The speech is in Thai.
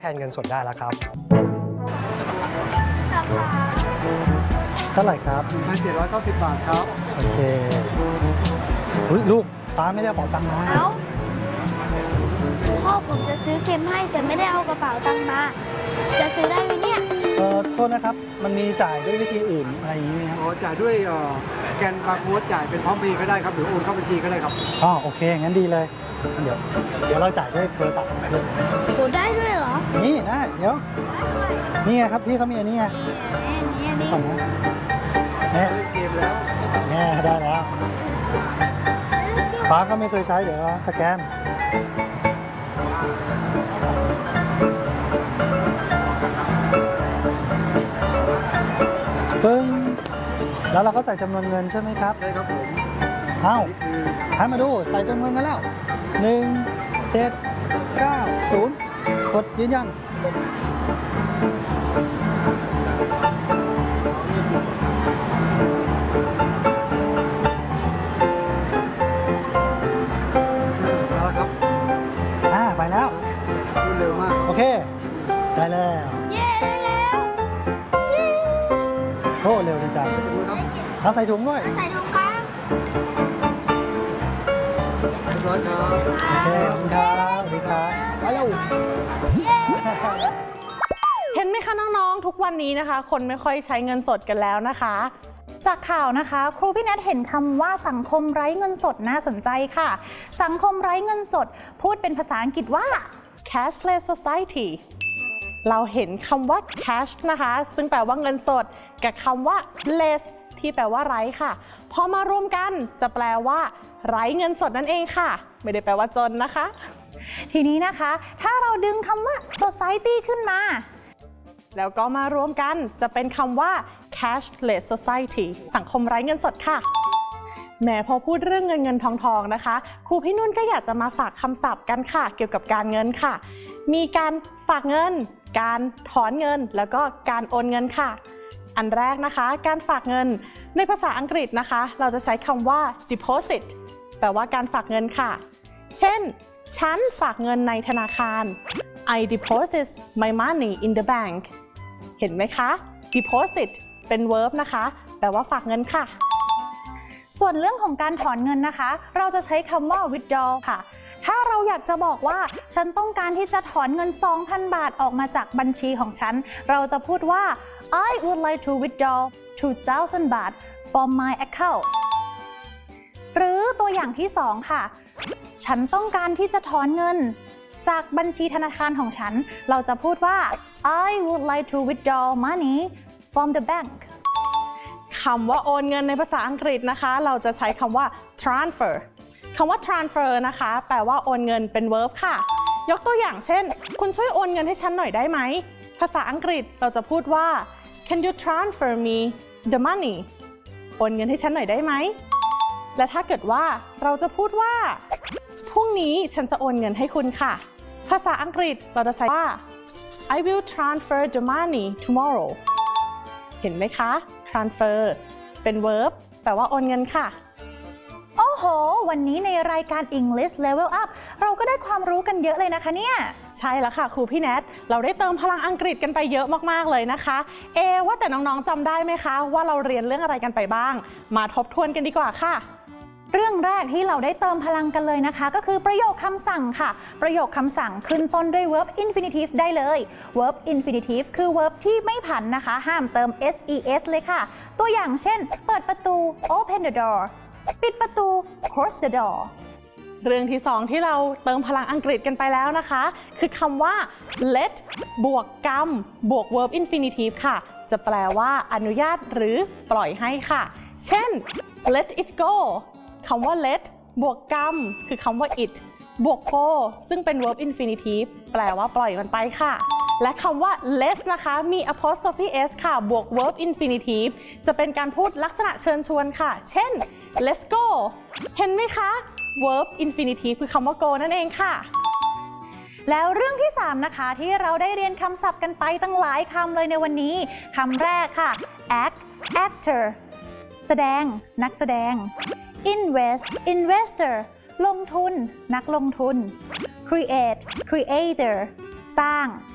แทนเงินสดได้แล้วครับเท่าไหร่ครับ 1,790 บาทครับโอเคลูกป้าไม่ได้เอากระเป๋าตังค์มาพ่อผมจะซื้อเกมให้แต่ไม่ได้เอากระเป๋าตังค์มาจะซื้อได้ไหมเนี่ยโทษนะครับมันมีจ่ายด้วยวิธีอื่นอะไรอย่างนี้ไหมครับจ่ายด้วยสแกนบาร์โค้ดจ่ายเป็นพร้อมเพย์ก็ได้ครับหรือโอนเข้าบัญชีก็ได้ครับโอเคงั้นดีเลยเดี๋ยวเราจ่ายด้วยโทรศัพท์เลยโอ้ได้ด้วยเหรอนี่ได้เดี๋ยวนี่ไงครับพี่เขามีอันนี้ไงนี่ก่อนนะแม่เกมแล้วแม่ได้แล้วป้าก็ไม่เคยใช้เดี๋ยวสแกนปึ้งแล้วเราก็ใส่จำนวนเงินใช่ไหมครับใช่ครับผมให้มาดูใส่จำนวนเงินแล้ว1790กดยืนยันไปแล้วเร็วมากโอเคได้แล้วเย้ได้แล้วโอ้เร็วจังเอาใส่ถุงด้วยใส่ถุงครับเรียบร้อยครับโอเคขอบคุณครับสวัสดีครับไปแล้วเห็นไหมคะน้องๆทุกวันนี้นะคะคนไม่ค่อยใช้เงินสดกันแล้วนะคะจากข่าวนะคะครูพี่แนทเห็นคำว่าสังคมไร้เงินสดน่าสนใจค่ะสังคมไร้เงินสดพูดเป็นภาษาอังกฤษว่า cashless society เราเห็นคำว่า cash นะคะซึ่งแปลว่าเงินสดกับคำว่า less ที่แปลว่าไร้ค่ะพอมารวมกันจะแปลว่าไร้เงินสดนั่นเองค่ะไม่ได้แปลว่าจนนะคะทีนี้นะคะถ้าเราดึงคำว่า society ขึ้นมาแล้วก็มารวมกันจะเป็นคำว่า cashless society สังคมไร้เงินสดค่ะแม้พอพูดเรื่องเงินทองนะคะครูพี่นุ่นก็อยากจะมาฝากคำศัพท์กันค่ะเกี่ยวกับการเงินค่ะมีการฝากเงินการถอนเงินแล้วก็การโอนเงินค่ะอันแรกนะคะการฝากเงินในภาษาอังกฤษนะคะเราจะใช้คำว่า deposit แปลว่าการฝากเงินค่ะเช่นฉันฝากเงินในธนาคาร I deposit my money in the bank เห็นไหมคะ deposit เป็น verb นะคะแปลว่าฝากเงินค่ะส่วนเรื่องของการถอนเงินนะคะเราจะใช้คำว่า withdraw ค่ะถ้าเราอยากจะบอกว่าฉันต้องการที่จะถอนเงิน 2,000 บาทออกมาจากบัญชีของฉันเราจะพูดว่า I would like to withdraw 2,000 บาท from my account หรือตัวอย่างที่2ค่ะฉันต้องการที่จะถอนเงินจากบัญชีธนาคารของฉันเราจะพูดว่า I would like to withdraw money from the bank คำว่าโอนเงินในภาษาอังกฤษนะคะเราจะใช้คำว่า transfer คำว่า transfer นะคะแปลว่าโอนเงินเป็น verb ค่ะยกตัวอย่างเช่นคุณช่วยโอนเงินให้ฉันหน่อยได้ไหมภาษาอังกฤษเราจะพูดว่า Can you transfer me the money โอนเงินให้ฉันหน่อยได้ไหมและถ้าเกิดว่าเราจะพูดว่าพรุ่งนี้ฉันจะโอนเงินให้คุณค่ะภาษาอังกฤษเราจะใช้ว่า I will transfer the money tomorrow เห็นไหมคะ transfer เป็น verb แปลว่าโอนเงินค่ะโอ้โหวันนี้ในรายการ English Level Up เราก็ได้ความรู้กันเยอะเลยนะคะเนี่ยใช่แล้วค่ะครูพี่แนทเราได้เติมพลังอังกฤษกันไปเยอะมากๆเลยนะคะว่าแต่น้องๆจำได้ไหมคะว่าเราเรียนเรื่องอะไรกันไปบ้างมาทบทวนกันดีกว่าค่ะเรื่องแรกที่เราได้เติมพลังกันเลยนะคะก็คือประโยคคำสั่งค่ะประโยคคำสั่งขึ้นต้นด้วย verb infinitive ได้เลย verb infinitive คือ verb ที่ไม่ผันนะคะห้ามเติม ses เลยค่ะตัวอย่างเช่นเปิดประตู open the door ปิดประตู close the door เรื่องที่2ที่เราเติมพลังอังกฤษกันไปแล้วนะคะคือคำว่า let บวกกรรมบวก verb infinitive ค่ะจะแปลว่าอนุญาตหรือปล่อยให้ค่ะเช่น let it goคำว่า let บวกกรรมคือคำว่า it บวก go ซึ่งเป็น verb infinitive แปลว่าปล่อยมันไปค่ะและคำว่า let นะคะมี apostrophe s ค่ะบวก verb infinitive จะเป็นการพูดลักษณะเชิญชวนค่ะเช่น let's go เห็นไหมคะ verb infinitive คือคำว่า go นั่นเองค่ะแล้วเรื่องที่3นะคะที่เราได้เรียนคำศัพท์กันไปตั้งหลายคำเลยในวันนี้คำแรกค่ะ act actor แสดงนักแสดงinvest investor ลงทุนนักลงทุน create creator สร้าง